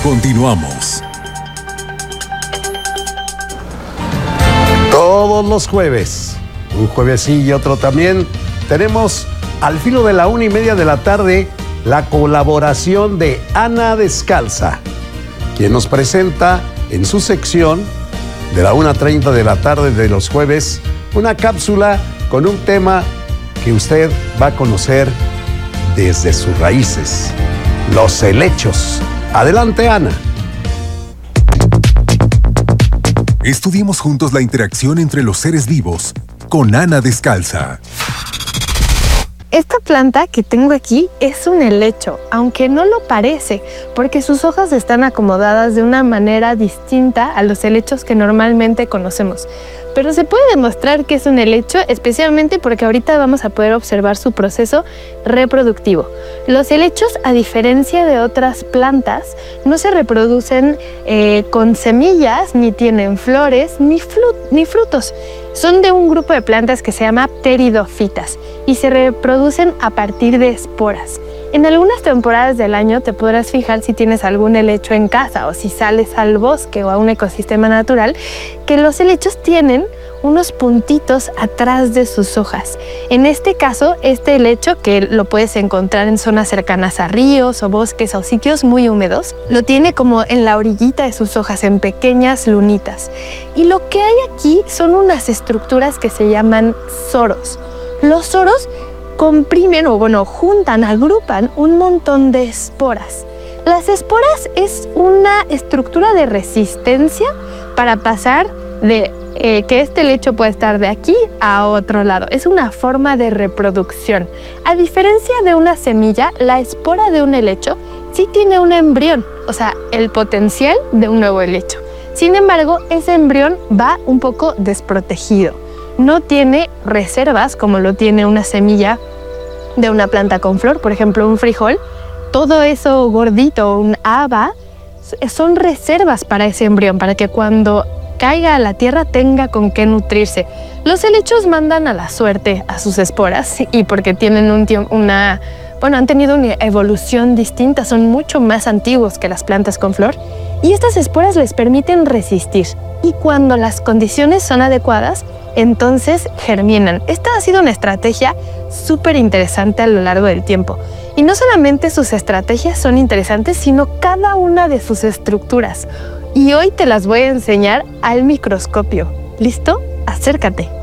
Continuamos. Todos los jueves, un jueves sí y otro también, tenemos al filo de la 1:30 de la tarde la colaboración de Ana Descalza, quien nos presenta en su sección de la 1:30 de la tarde de los jueves una cápsula con un tema que usted va a conocer desde sus raíces, los helechos. Adelante, Ana. Estudiemos juntos la interacción entre los seres vivos con Ana Descalza. Esta planta que tengo aquí es un helecho, aunque no lo parece, porque sus hojas están acomodadas de una manera distinta a los helechos que normalmente conocemos. Pero se puede demostrar que es un helecho, especialmente porque ahorita vamos a poder observar su proceso reproductivo. Los helechos, a diferencia de otras plantas, no se reproducen con semillas, ni tienen flores, ni frutos. Son de un grupo de plantas que se llama pteridofitas y se reproducen a partir de esporas. En algunas temporadas del año te podrás fijar si tienes algún helecho en casa o si sales al bosque o a un ecosistema natural, que los helechos tienen unos puntitos atrás de sus hojas. En este caso, este helecho, que lo puedes encontrar en zonas cercanas a ríos o bosques o sitios muy húmedos, lo tiene como en la orillita de sus hojas, en pequeñas lunitas. Y lo que hay aquí son unas estructuras que se llaman soros. Los soros comprimen juntan, agrupan un montón de esporas. Las esporas es una estructura de resistencia para pasar de que este helecho puede estar de aquí a otro lado. Es una forma de reproducción. A diferencia de una semilla, la espora de un helecho sí tiene un embrión, o sea, el potencial de un nuevo helecho. Sin embargo, ese embrión va un poco desprotegido. No tiene reservas como lo tiene una semilla de una planta con flor, por ejemplo un frijol. Todo eso gordito, un haba, son reservas para ese embrión, para que cuando caiga a la tierra tenga con qué nutrirse. Los helechos mandan a la suerte a sus esporas y porque tienen han tenido una evolución distinta, son mucho más antiguos que las plantas con flor y estas esporas les permiten resistir y cuando las condiciones son adecuadas, entonces germinan. Esta ha sido una estrategia súper interesante a lo largo del tiempo. Y no solamente sus estrategias son interesantes, sino cada una de sus estructuras. Y hoy te las voy a enseñar al microscopio. ¿Listo? Acércate.